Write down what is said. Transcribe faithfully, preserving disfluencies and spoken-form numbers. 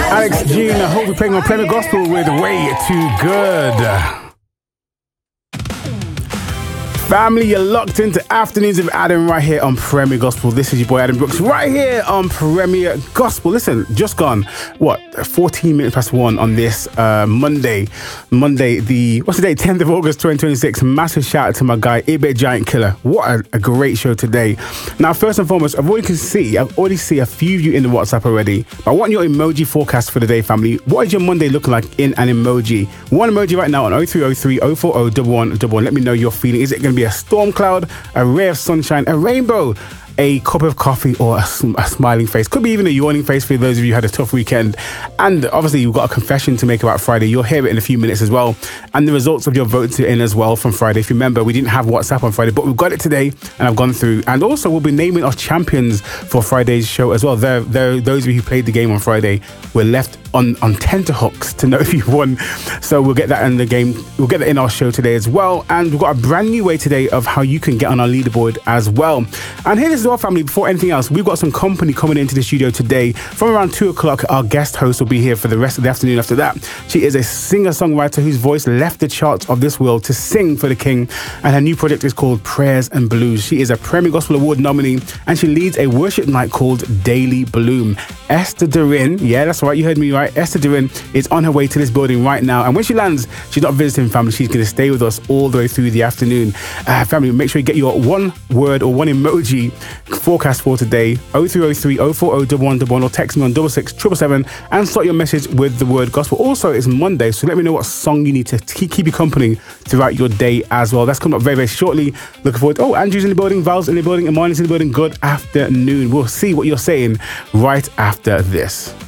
Alex Jean, I hope we're playing on Premier Gospel with Way Too Good. Family, you're locked into Afternoons of Adam right here on Premier Gospel. This is your boy Adam Brooks right here on Premier Gospel. Listen, just gone, what, fourteen minutes past one on this uh, Monday. Monday, the, what's the date? tenth of August, twenty twenty-six. Massive shout out to my guy, Ibe Giant Killer. What a, a great show today. Now, first and foremost, I've already can see, I've already see a few of you in the WhatsApp already. But I want your emoji forecast for the day, family. What is your Monday looking like in an emoji? One emoji right now on oh three oh three oh four oh one one one one. Let me know your feeling. Is it going to be a storm cloud, a ray of sunshine, a rainbow, a cup of coffee, or a, a smiling face? Could be even a yawning face for those of you who had a tough weekend. And obviously you've got a confession to make about Friday. You'll hear it in a few minutes as well, and the results of your votes are in as well from Friday. If you remember, we didn't have WhatsApp on Friday, but we've got it today and I've gone through. And also we'll be naming our champions for Friday's show as well. There, there, those of you who played the game on Friday were left on, on tenterhooks to know if you won. So we'll get that in the game. We'll get that in our show today as well. And we've got a brand new way today of how you can get on our leaderboard as well. And here is as well, family, before anything else, we've got some company coming into the studio today. From around two o'clock, our guest host will be here for the rest of the afternoon after that. She is a singer-songwriter whose voice left the charts of this world to sing for the King. And her new project is called Prayers and Blues. She is a Premier Gospel Award nominee and she leads a worship night called Daily Bloom. Esther Durin, yeah, that's right, you heard me right. Esther Durin is on her way to this building right now. And when she lands, she's not visiting, family. She's going to stay with us all the way through the afternoon. Uh, family, make sure you get your one word or one emoji forecast for today. oh three oh three oh four oh one one one or text me on double six seven seven seven and start your message with the word gospel. Also, it's Monday, so let me know what song you need to keep, keep you company throughout your day as well. That's coming up very, very shortly. Looking forward to, oh, Andrew's in the building, Val's in the building, and Marnie's in the building. Good afternoon. We'll see what you're saying right after this.